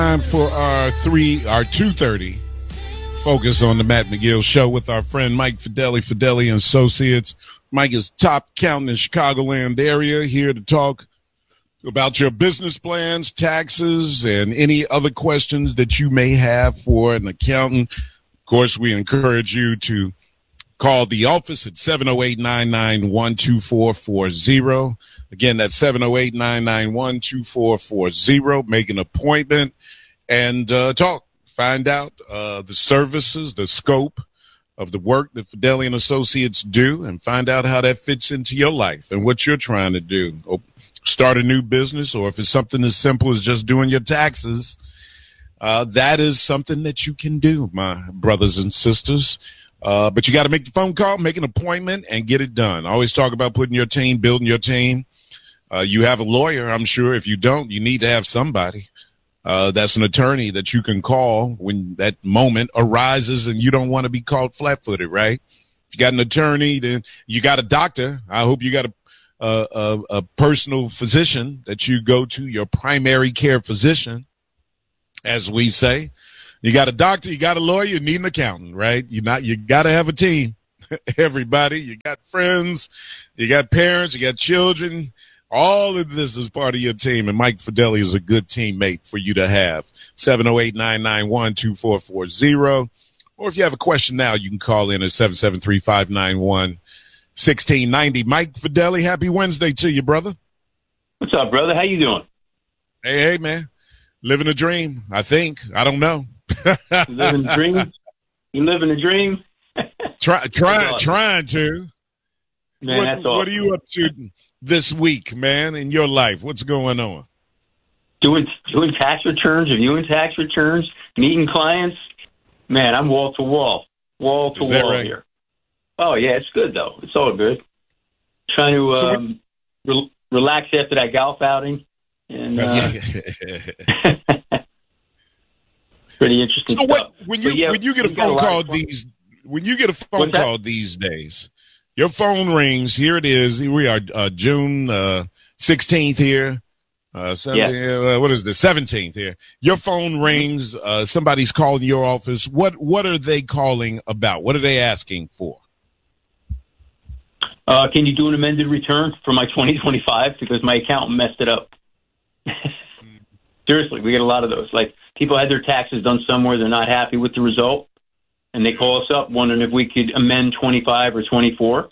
Time for our 2:30 focus on the Matt McGill Show with our friend Mike Fideli and Associates. Mike is top accountant in Chicagoland area, here to talk about your business plans, taxes, and any other questions that you may have for an accountant. Of course, we encourage you to call the office at 708-991-2440. Again, that's 708-991-2440. Make an appointment and talk. Find out the services, the scope of the work that Fideli and Associates do, and find out how that fits into your life and what you're trying to do. Start a new business, or if it's something as simple as just doing your taxes, that is something that you can do, my brothers and sisters. But you got to make the phone call, make an appointment, and get it done. I always talk about putting your team, building your team. You have a lawyer, I'm sure. If you don't, you need to have somebody. That's an attorney that you can call when that moment arises and you don't want to be caught flat-footed, right? If you got an attorney, then you got a doctor. I hope you got a personal physician that you go to, your primary care physician, as we say. You got a doctor, you got a lawyer, you need an accountant, right? You got to have a team. Everybody, you got friends, you got parents, you got children. All of this is part of your team, and Mike Fideli is a good teammate for you to have. 708-991-2440. Or if you have a question now, you can call in at 773-591-1690. Mike Fideli, happy Wednesday to you, brother. What's up, brother? How you doing? Hey, man. Living a dream, I think. I don't know. Living a dream? You living a dream? Trying to. Man, that's awesome. What are you up to this week, man, in your life? What's going on? Doing tax returns, reviewing tax returns, meeting clients. Man, I'm wall to wall right? Here. Oh, yeah, it's good, though. It's all good. Trying to relax after that golf outing. And pretty interesting stuff. When you get a phone call these days, your phone rings. Here it is. Here we are, June 16th here. What is the 17th here? Your phone rings. Somebody's calling your office. What are they calling about? What are they asking for? Can you do an amended return for my 2025 because my accountant messed it up? Seriously, we get a lot of those. Like, people had their taxes done somewhere, they're not happy with the result, and they call us up wondering if we could amend 25 or 24.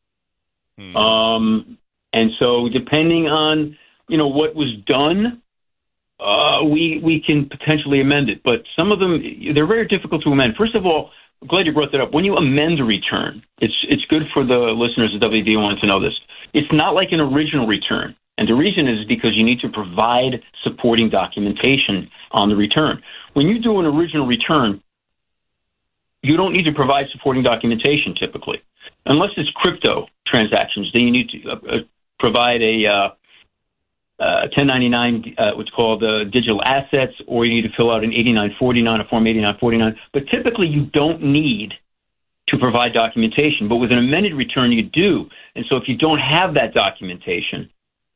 And so depending on, what was done, we can potentially amend it. But some of them, they're very difficult to amend. First of all, I'm glad you brought that up. When you amend a return, it's good for the listeners of WD1 to know this. It's not like an original return. And the reason is because you need to provide supporting documentation on the return. When you do an original return, you don't need to provide supporting documentation typically. Unless it's crypto transactions, then you need to provide a 1099, what's called digital assets, or you need to fill out an 8949, a Form 8949. But typically you don't need to provide documentation. But with an amended return, you do. And so if you don't have that documentation,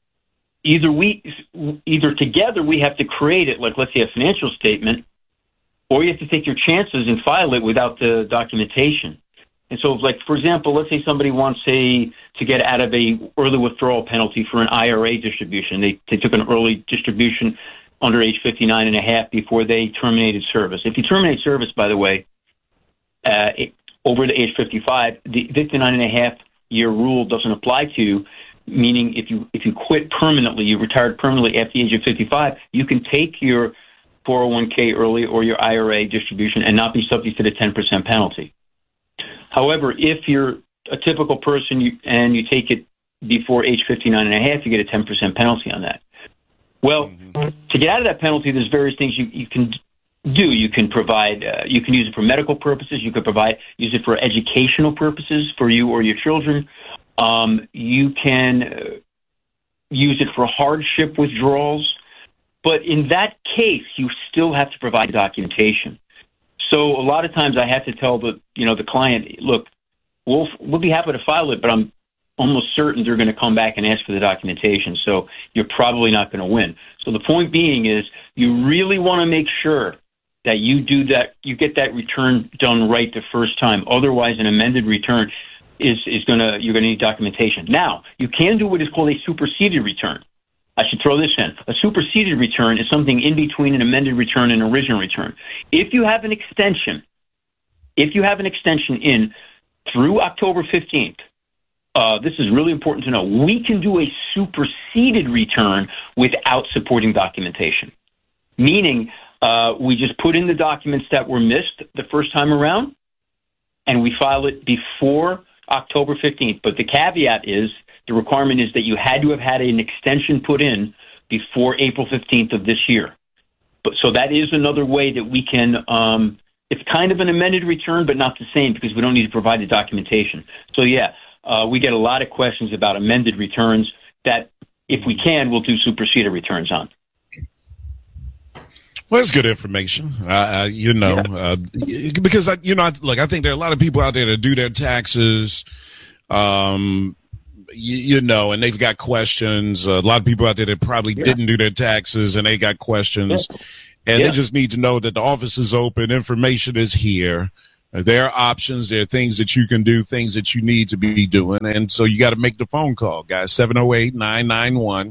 either together we have to create it, like let's say a financial statement, or you have to take your chances and file it without the documentation. And so, like, for example, let's say somebody wants to get out of a early withdrawal penalty for an IRA distribution. They took an early distribution under age 59 and a half before they terminated service. If you terminate service, by the way, over the age 55, the 59 and a half year rule doesn't apply to you. Meaning if you quit permanently, you retired permanently after the age of 55, you can take your 401k early or your IRA distribution and not be subject to the 10% penalty. However, if you're a typical person and you take it before age 59 and a half, you get a 10% penalty on that. Well, to get out of that penalty, there's various things you can do. You can provide, you can use it for medical purposes. You could use it for educational purposes for you or your children. You can use it for hardship withdrawals, but in that case, you still have to provide documentation. So a lot of times I have to tell the client, look, we'll be happy to file it, but almost certain they're going to come back and ask for the documentation. So you're probably not going to win. So the point being is you really want to make sure that you do that, you get that return done right the first time. Otherwise, an amended return you're going to need documentation. Now, you can do what is called a superseded return. I should throw this in. A superseded return is something in between an amended return and an original return. If you have an extension in through October 15th, this is really important to know. We can do a superseded return without supporting documentation, meaning we just put in the documents that were missed the first time around, and we file it before October 15th. But the caveat is, the requirement is that you had to have had an extension put in before April 15th of this year. So that is another way that we can, it's kind of an amended return, but not the same because we don't need to provide the documentation. So yeah, we get a lot of questions about amended returns that, if we can, we'll do superseded returns on. Well, that's good information, because, I think there are a lot of people out there that do their taxes, and they've got questions. A lot of people out there that probably didn't do their taxes and they got questions. And they just need to know that the office is open. Information is here. There are options. There are things that you can do, things that you need to be doing. And so you got to make the phone call, guys, 708-991.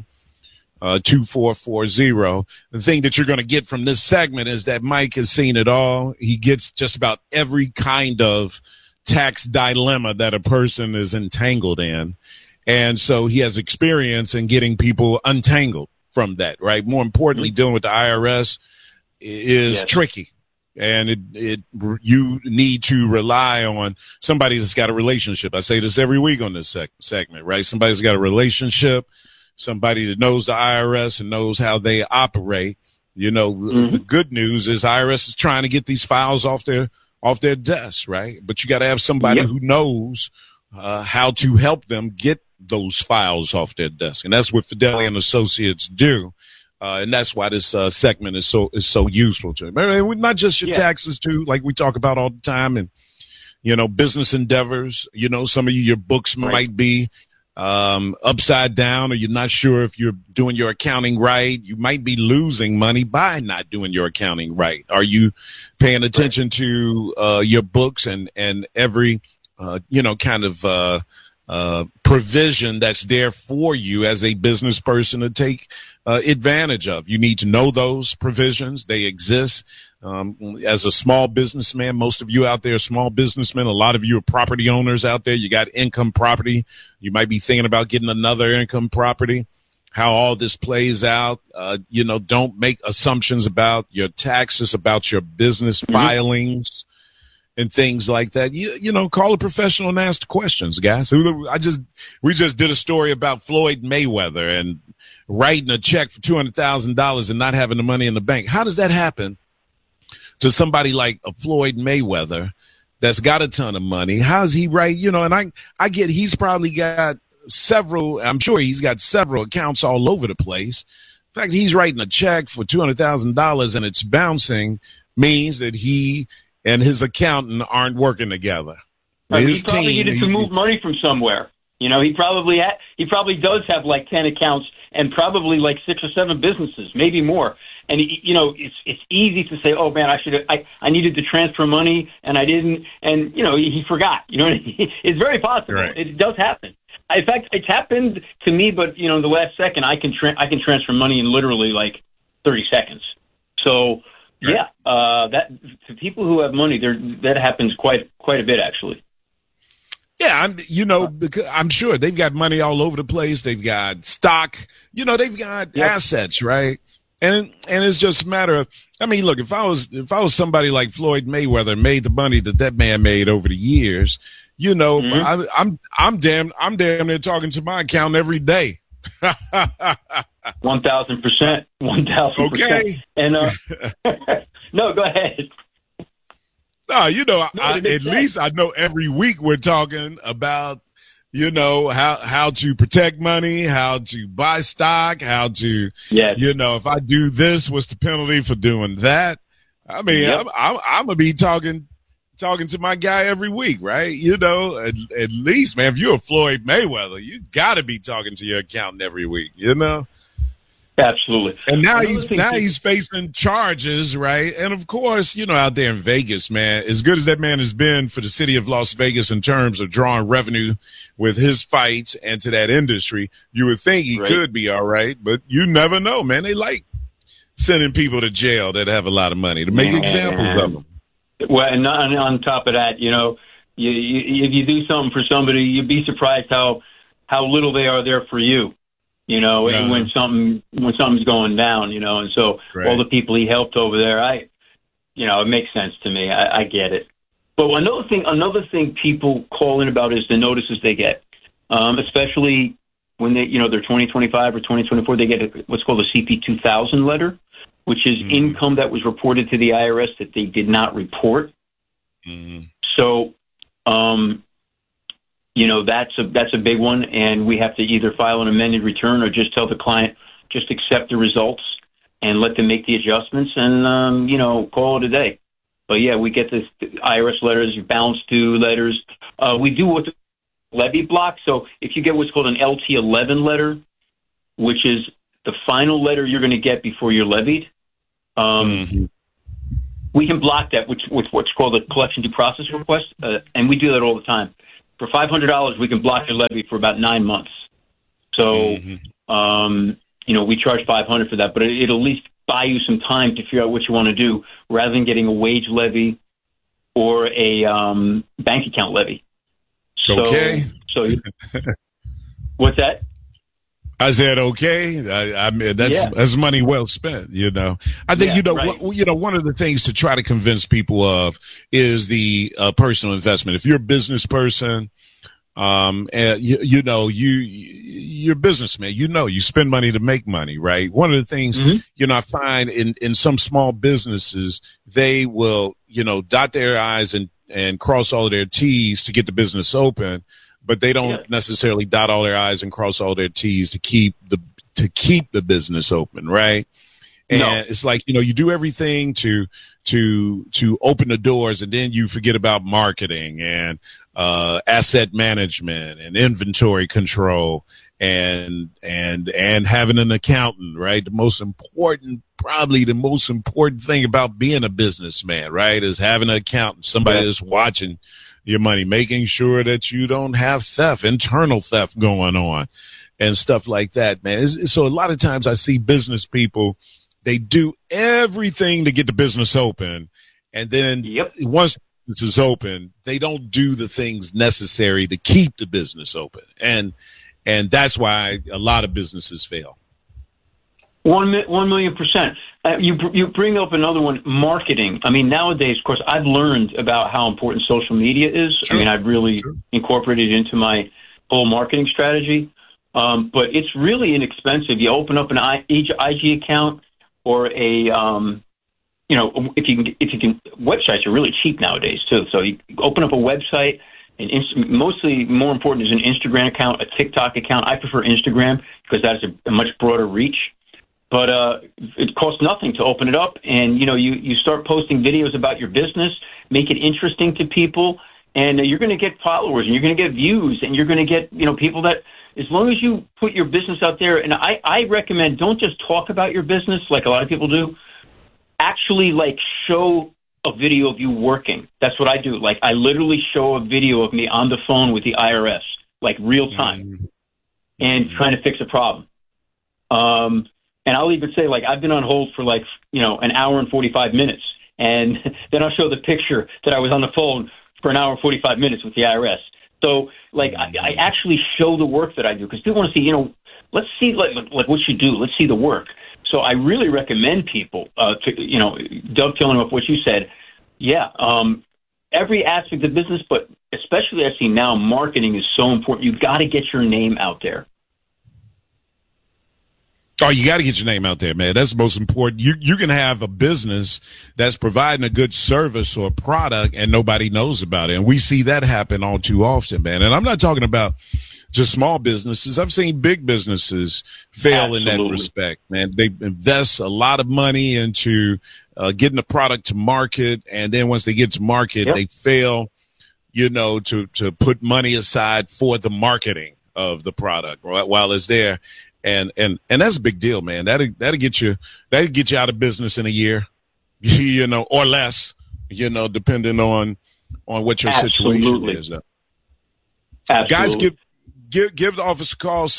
2440. The thing that you're going to get from this segment is that Mike has seen it all. He gets just about every kind of tax dilemma that a person is entangled in. And so he has experience in getting people untangled from that, right? More importantly, dealing with the IRS is tricky. And you need to rely on somebody that's got a relationship. I say this every week on this segment, right? Somebody's got a relationship, somebody that knows the IRS and knows how they operate. The good news is IRS is trying to get these files off their desks, right? But you got to have somebody who knows how to help them get those files off their desk, and that's what Fidelity and Associates do. And that's why this segment is so useful to them. I mean, not just your taxes too, like we talk about all the time, and business endeavors. Some of your books might be upside down, or you're not sure if you're doing your accounting right. You might be losing money by not doing your accounting right. Are you paying attention to your books and every provision that's there for you as a business person to take advantage of? You need to know those provisions. They exist. As a small businessman, most of you out there are small businessmen. A lot of you are property owners out there. You got income property. You might be thinking about getting another income property. How all this plays out. Don't make assumptions about your taxes, about your business filings and things like that. Call a professional and ask questions, guys. We just did a story about Floyd Mayweather and writing a check for $200,000 and not having the money in the bank. How does that happen to somebody like a Floyd Mayweather that's got a ton of money? How's he write? And I get he's probably got I'm sure he's got several accounts all over the place. In fact, he's writing a check for $200,000 and it's bouncing means that he and his accountant aren't working together. He probably needed to move money from somewhere. He probably does have like 10 accounts and probably like 6 or 7 businesses, maybe more. And it's easy to say, oh man, I needed to transfer money and I didn't, and he forgot. It's very possible. Right. It does happen. In fact, it's happened to me, but in the last second, I can transfer money in literally like 30 seconds. So. Right. Yeah, that to people who have money, that happens quite a bit, actually. Yeah, because I'm sure they've got money all over the place. They've got stock, they've got assets, right? And it's just a matter of, look, if I was somebody like Floyd Mayweather, made the money that man made over the years, I'm damn near talking to my accountant every day. 1,000%. 1,000%. Okay. And no, go ahead. No, at least I know every week we're talking about, how to protect money, how to buy stock, how to, if I do this, what's the penalty for doing that? I'm going to be talking talking to my guy every week, right? You know, at least, man, if you're a Floyd Mayweather, you got to be talking to your accountant every week, you know? Absolutely. And now he's facing charges, right? And of course, you know, out there in Vegas, man, as good as that man has been for the city of Las Vegas in terms of drawing revenue with his fights and to that industry, you would think he could be all right, but you never know, man. They like sending people to jail that have a lot of money to make examples of them. Well, and on top of that, you know, if you do something for somebody, you'd be surprised how little they are there for you. You know, when something's going down, you know, and so all the people he helped over there, it makes sense to me. I get it. But another thing people call in about is the notices they get, especially when they're 2025 or 2024, they get what's called a CP 2000 letter, which is income that was reported to the IRS that they did not report. So, that's a big one, and we have to either file an amended return or just tell the client, just accept the results and let them make the adjustments and, call it a day. But, yeah, we get the IRS letters, balance due letters. We do what's levy block. So if you get what's called an LT11 letter, which is the final letter you're going to get before you're levied, we can block that, which what's called a collection due process request, and we do that all the time. For $500, we can block your levy for about 9 months. So, we charge $500 for that, but it'll at least buy you some time to figure out what you want to do rather than getting a wage levy or a bank account levy. So what's that? I said, okay. I mean, that's money well spent, you know. I think, one of the things to try to convince people of is the personal investment. If you're a business person, and you're a businessman, you spend money to make money, right? One of the things, I find in some small businesses, they will, dot their I's and cross all of their T's to get the business open. But they don't necessarily dot all their I's and cross all their T's to keep the business open, right? And it's like, you do everything to open the doors, and then you forget about marketing and asset management and inventory control and having an accountant, right? Probably the most important thing about being a businessman, right, is having an accountant, somebody that's watching your money, making sure that you don't have internal theft going on and stuff like that, man. So a lot of times I see business people, they do everything to get the business open. And then once the business is open, they don't do the things necessary to keep the business open. And that's why a lot of businesses fail. 1,000,000%. You bring up another one, marketing. I mean, nowadays, of course, I've learned about how important social media is. Sure. I mean, I've really incorporated it into my whole marketing strategy. But it's really inexpensive. You open up an IG account or if you can, websites are really cheap nowadays too. So you open up a website, and mostly more important is an Instagram account, a TikTok account. I prefer Instagram because that is a much broader reach. But it costs nothing to open it up, and you start posting videos about your business, make it interesting to people, and you're going to get followers, and you're going to get views, and you're going to get people that, as long as you put your business out there. And I recommend, don't just talk about your business like a lot of people do. Actually, show a video of you working. That's what I do. I literally show a video of me on the phone with the IRS, real time, and trying to fix a problem. And I'll even say, I've been on hold for an hour and 45 minutes. And then I'll show the picture that I was on the phone for an hour and 45 minutes with the IRS. So, I actually show the work that I do because people want to see, let's see, what you do. Let's see the work. So I really recommend people dovetailing off what you said. Yeah. Every aspect of business, but especially I see now marketing is so important. You've got to get your name out there. Oh, you got to get your name out there, man. That's the most important. You can have a business that's providing a good service or product and nobody knows about it. And we see that happen all too often, man. And I'm not talking about just small businesses. I've seen big businesses fail in that respect, man. They invest a lot of money into getting the product to market. And then once they get to market, they fail, to put money aside for the marketing of the product while it's there. And that's a big deal, man. That'll get you out of business in a year, or less, depending on what your situation is. Absolutely. Guys, give the office a call,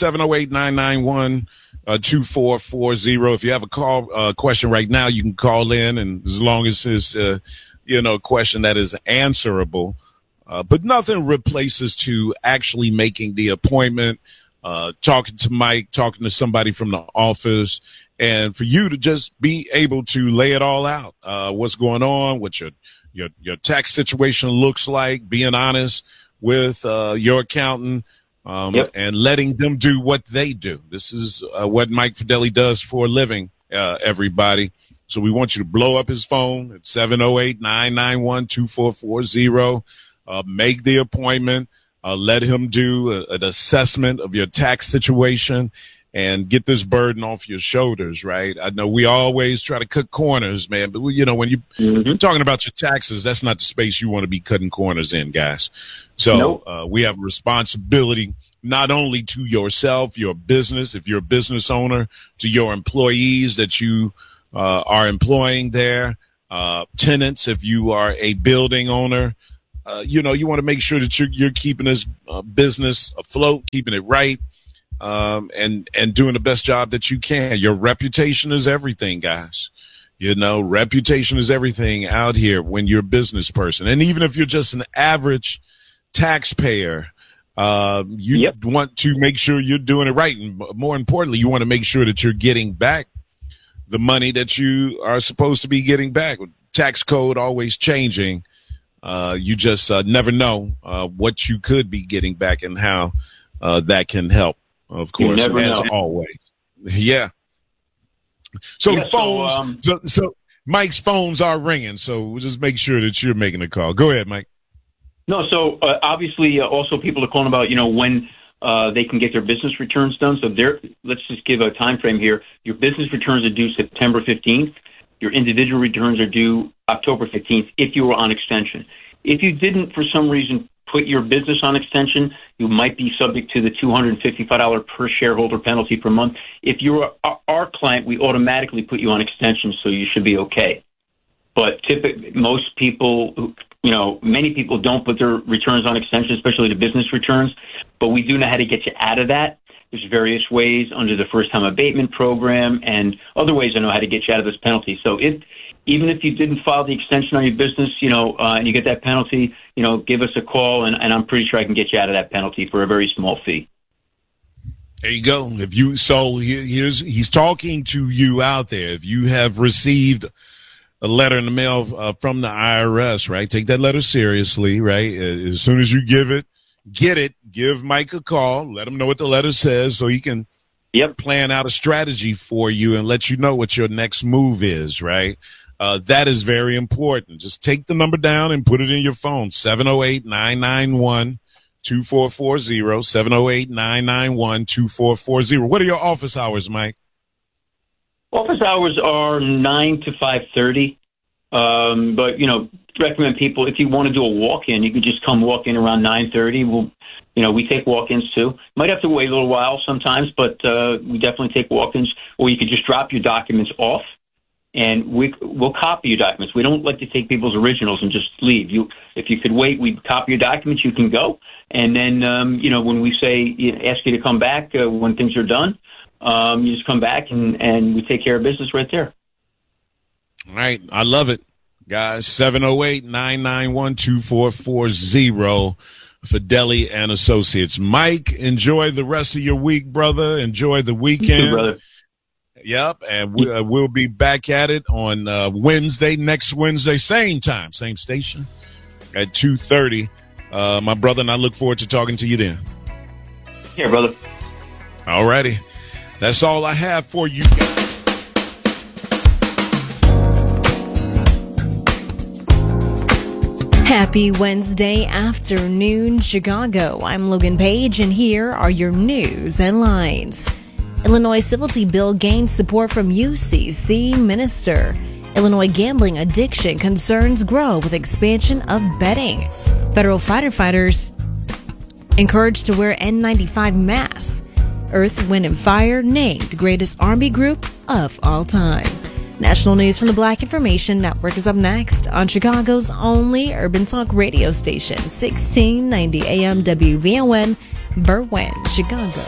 708-991-2440. If you have a question right now, you can call in, and as long as it's a question that is answerable. But nothing replaces to actually making the appointment, talking to Mike, talking to somebody from the office, and for you to just be able to lay it all out, what's going on, what your tax situation looks like, being honest with your accountant, and letting them do what they do. This is what Mike Fedeli does for a living, everybody. So we want you to blow up his phone at 708-991-2440. Make the appointment. Let him do an assessment of your tax situation and get this burden off your shoulders, right? I know we always try to cut corners, man, but when you're talking about your taxes, that's not the space you want to be cutting corners in, guys. So we have a responsibility not only to yourself, your business, if you're a business owner, to your employees that you are employing there, tenants, if you are a building owner. You want to make sure that you're keeping this business afloat, keeping it right, and doing the best job that you can. Your reputation is everything, guys. Reputation is everything out here when you're a business person. And even if you're just an average taxpayer, you want to make sure you're doing it right. And more importantly, you want to make sure that you're getting back the money that you are supposed to be getting back. Tax code always changing. You just never know what you could be getting back and how that can help, of course, as always. Yeah. So the phones, so Mike's phones are ringing, so we'll just make sure that you're making a call. Go ahead, Mike. No, so obviously also people are calling about, when they can get their business returns done. So let's just give a time frame here. Your business returns are due September 15th. Your individual returns are due October 15th if you were on extension. If you didn't, for some reason, put your business on extension, you might be subject to the $255 per shareholder penalty per month. If you're our client, we automatically put you on extension, so you should be okay. But typically, most people, many people don't put their returns on extension, especially the business returns. But we do know how to get you out of that. There's various ways under the first-time abatement program and other ways I know how to get you out of this penalty. So even if you didn't file the extension on your business, and you get that penalty, give us a call, and I'm pretty sure I can get you out of that penalty for a very small fee. There you go. He's talking to you out there. If you have received a letter in the mail from the IRS, right, take that letter seriously, right? As soon as you give Mike a call, let him know what the letter says so he can plan out a strategy for you and let you know what your next move is, right? That is very important. Just take the number down and put it in your phone, 708-991-2440, 708-991-2440. What are your office hours, Mike? Office hours are 9 to 5:30. But, recommend people, if you want to do a walk-in, you can just come walk in around 9:30. We take walk-ins too. Might have to wait a little while sometimes, but we definitely take walk-ins. Or you could just drop your documents off, and we'll copy your documents. We don't like to take people's originals and just leave. If you could wait, we copy your documents. You can go, and then when we ask you to come back when things are done, you just come back and we take care of business right there. All right, I love it. Guys, 708-991-2440, Fedeli and Associates. Mike, enjoy the rest of your week, brother. Enjoy the weekend. You too, brother. Yep, and we'll be back at it on next Wednesday, same time, same station, at 2:30. My brother and I look forward to talking to you then. Here, brother. All righty. That's all I have for you guys. Happy Wednesday afternoon, Chicago. I'm Logan Page, and here are your news headlines. Illinois civility bill gains support from UCC minister. Illinois gambling addiction concerns grow with expansion of betting. Federal firefighters encouraged to wear N95 masks. Earth, Wind, and Fire named greatest Army group of all time. National news from the Black Information Network is up next on Chicago's only urban talk radio station, 1690 AM WVON, Berwyn, Chicago.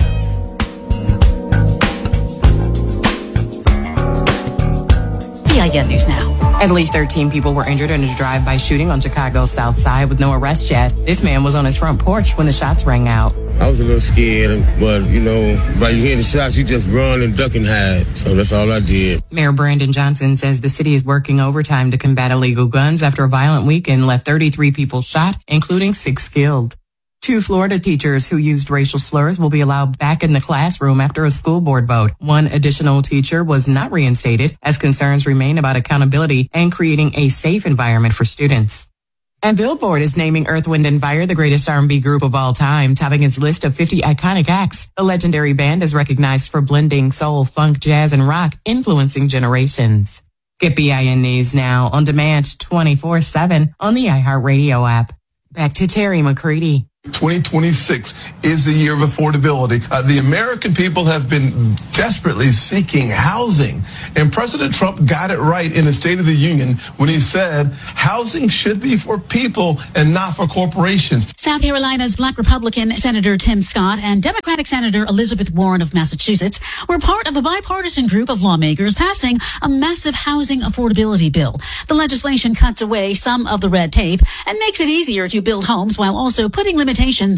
PIN News Now. At least 13 people were injured in a drive-by shooting on Chicago's South Side with no arrests yet. This man was on his front porch when the shots rang out. I was a little scared, but, by you hear the shots, you just run and duck and hide. So that's all I did. Mayor Brandon Johnson says the city is working overtime to combat illegal guns after a violent weekend left 33 people shot, including 6 killed. 2 Florida teachers who used racial slurs will be allowed back in the classroom after a school board vote. 1 additional teacher was not reinstated as concerns remain about accountability and creating a safe environment for students. And Billboard is naming Earth, Wind, and Fire the greatest R&B group of all time, topping its list of 50 iconic acts. The legendary band is recognized for blending soul, funk, jazz, and rock, influencing generations. Get BIN News Now on demand 24/7 on the iHeartRadio app. Back to Terry McCready. 2026 is the year of affordability. The American people have been desperately seeking housing. And President Trump got it right in the State of the Union when he said housing should be for people and not for corporations. South Carolina's Black Republican Senator Tim Scott and Democratic Senator Elizabeth Warren of Massachusetts were part of a bipartisan group of lawmakers passing a massive housing affordability bill. The legislation cuts away some of the red tape and makes it easier to build homes while also putting limitations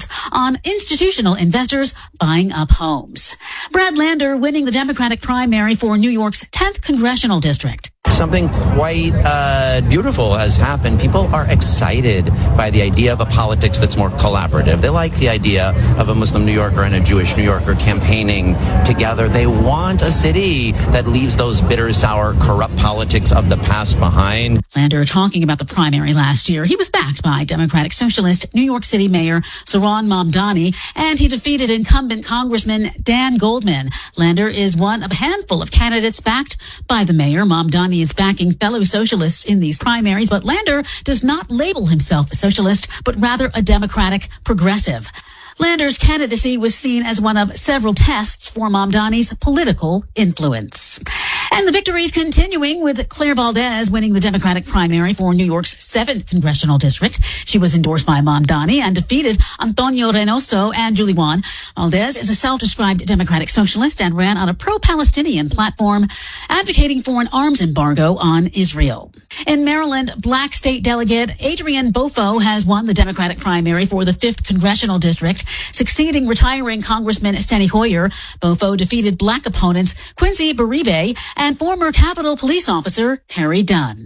on institutional investors buying up homes. Brad Lander winning the Democratic primary for New York's 10th congressional district. Something quite beautiful has happened. People are excited by the idea of a politics that's more collaborative. They like the idea of a Muslim New Yorker and a Jewish New Yorker campaigning together. They want a city that leaves those bitter, sour, corrupt politics of the past behind. Lander talking about the primary last year. He was backed by Democratic Socialist New York City Mayor Zohran Mamdani, and he defeated incumbent Congressman Dan Goldman. Lander is one of a handful of candidates backed by the mayor. Mamdani is backing fellow socialists in these primaries, but Lander does not label himself a socialist, but rather a Democratic progressive. Lander's candidacy was seen as one of several tests for Mamdani's political influence. And the victory is continuing with Claire Valdez winning the Democratic primary for New York's 7th congressional district. She was endorsed by Mamdani and defeated Antonio Reynoso and Julie Wan. Valdez is a self-described Democratic socialist and ran on a pro-Palestinian platform advocating for an arms embargo on Israel. In Maryland, Black State Delegate Adrian Bofo has won the Democratic primary for the 5th congressional district, succeeding retiring Congressman Steny Hoyer. Bofo defeated Black opponents Quincy Beribe and former Capitol Police officer Harry Dunn.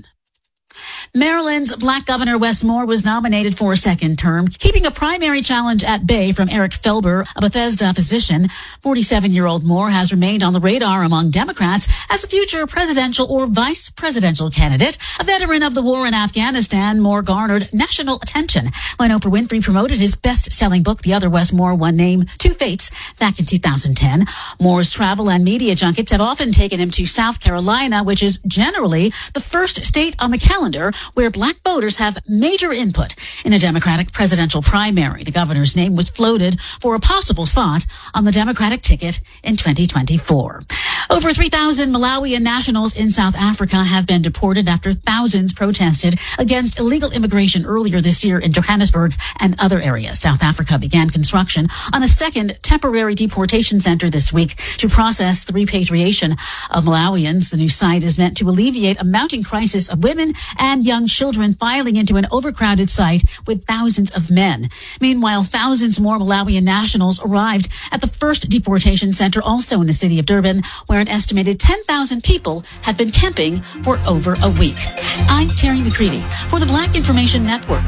Maryland's Black Governor Wes Moore was nominated for a second term, keeping a primary challenge at bay from Eric Felber, a Bethesda physician. 47-year-old Moore has remained on the radar among Democrats as a future presidential or vice presidential candidate. A veteran of the war in Afghanistan, Moore garnered national attention when Oprah Winfrey promoted his best-selling book, The Other Wes Moore, One Name, Two Fates, back in 2010. Moore's travel and media junkets have often taken him to South Carolina, which is generally the first state on the calendar where Black voters have major input in a Democratic presidential primary. The governor's name was floated for a possible spot on the Democratic ticket in 2024. Over 3,000 Malawian nationals in South Africa have been deported after thousands protested against illegal immigration earlier this year in Johannesburg and other areas. South Africa began construction on a second temporary deportation center this week to process the repatriation of Malawians. The new site is meant to alleviate a mounting crisis of women and young children filing into an overcrowded site with thousands of men. Meanwhile, thousands more Malawian nationals arrived at the first deportation center, also in the city of Durban, where an estimated 10,000 people have been camping for over a week. I'm Terry McCready for the Black Information Network.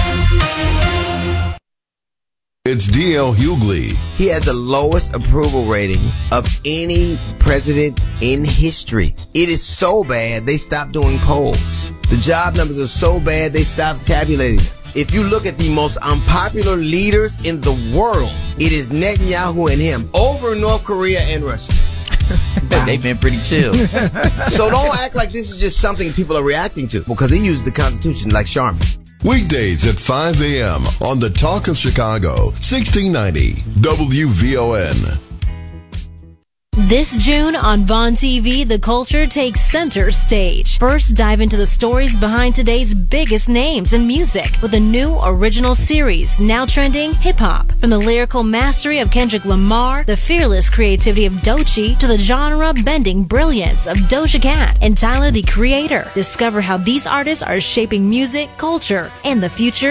It's D.L. Hughley. He has the lowest approval rating of any president in history. It is so bad, they stopped doing polls. The job numbers are so bad, they stopped tabulating them. If you look at the most unpopular leaders in the world, it is Netanyahu and him over North Korea and Russia. They've been pretty chill. So don't act like this is just something people are reacting to, because he used the Constitution like Charmin. Weekdays at 5 a.m. on the Talk of Chicago, 1690 WVON. This June on Vaughn TV, the culture takes center stage. First, dive into the stories behind today's biggest names in music with a new original series, now trending hip-hop. From the lyrical mastery of Kendrick Lamar, the fearless creativity of Doechii, to the genre-bending brilliance of Doja Cat and Tyler, the Creator. Discover how these artists are shaping music, culture, and the future